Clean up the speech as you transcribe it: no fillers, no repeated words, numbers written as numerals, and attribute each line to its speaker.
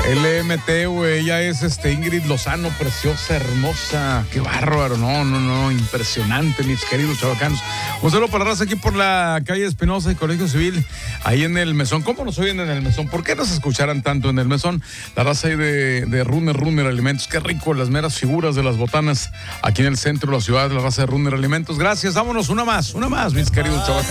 Speaker 1: LMT, güey, ella es Ingrid Lozano, preciosa, hermosa, qué bárbaro, no, impresionante, mis queridos chavacanos. Un saludo para la raza aquí por la calle Espinosa y Colegio Civil, ahí en el Mesón. ¿Cómo nos oyen en el Mesón? ¿Por qué nos escucharan tanto en el Mesón? La raza ahí de Runner Alimentos, qué rico, las meras figuras de las botanas aquí en el centro de la ciudad, la raza de Runner Alimentos. Gracias, vámonos, una más, mis queridos chavacanos.